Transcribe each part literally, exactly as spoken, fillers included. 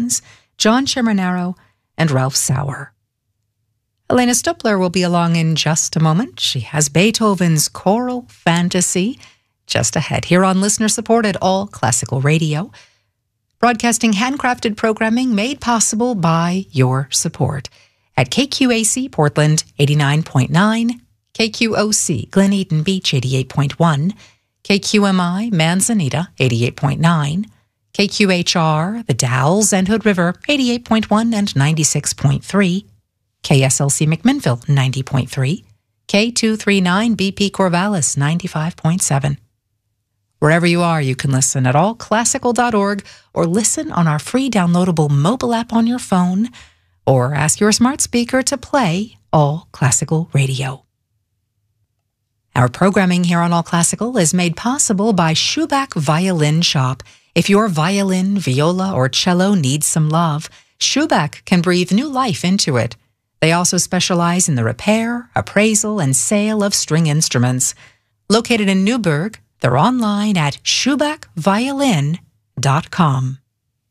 Jones, John Chimonero, and Ralph Sauer. Elena Stupler will be along in just a moment. She has Beethoven's Choral Fantasy just ahead here on listener-supported All Classical Radio, broadcasting handcrafted programming made possible by your support at K Q A C Portland eighty-nine point nine, K Q O C Glen Eden Beach eighty-eight point one, K Q M I Manzanita eighty-eight point nine, K Q H R The Dalles and Hood River eighty-eight point one and ninety-six point three, K S L C McMinnville ninety point three, K two thirty-nine B P Corvallis ninety-five point seven. Wherever you are, you can listen at all classical dot org or listen on our free downloadable mobile app on your phone, or ask your smart speaker to play All Classical Radio. Our programming here on All Classical is made possible by Schubach Violin Shop. If your violin, viola, or cello needs some love, Schubach can breathe new life into it. They also specialize in the repair, appraisal, and sale of string instruments. Located in Newburgh, they're online at schubach violin dot com.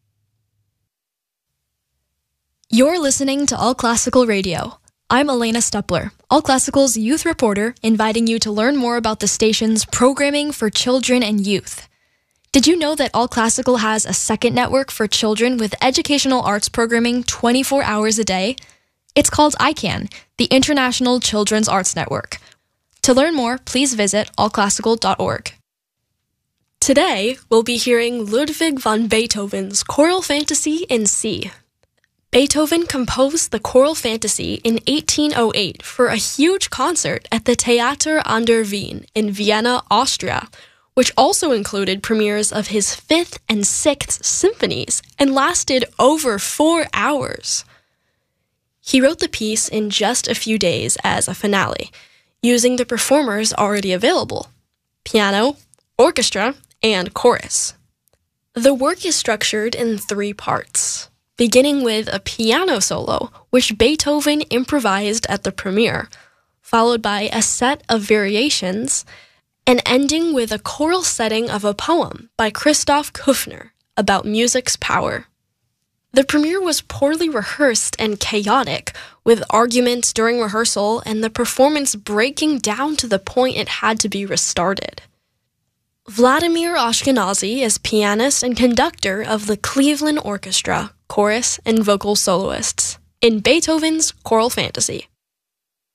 You're listening to All Classical Radio. I'm Elena Stupler, All Classical's youth reporter, inviting you to learn more about the station's programming for children and youth. Did you know that All Classical has a second network for children with educational arts programming twenty-four hours a day? It's called I CAN, the International Children's Arts Network. To learn more, please visit all classical dot org. Today, we'll be hearing Ludwig van Beethoven's Choral Fantasy in C. Beethoven composed the Choral Fantasy in eighteen oh eight for a huge concert at the Theater an der Wien in Vienna, Austria, which also included premieres of his fifth and sixth symphonies and lasted over four hours. He wrote the piece in just a few days as a finale, using the performers already available: piano, orchestra, and chorus. The work is structured in three parts, beginning with a piano solo, which Beethoven improvised at the premiere, followed by a set of variations, and ending with a choral setting of a poem by Christoph Kuffner about music's power. The premiere was poorly rehearsed and chaotic, with arguments during rehearsal and the performance breaking down to the point it had to be restarted. Vladimir Ashkenazy is pianist and conductor of the Cleveland Orchestra, chorus, and vocal soloists in Beethoven's Choral Fantasy.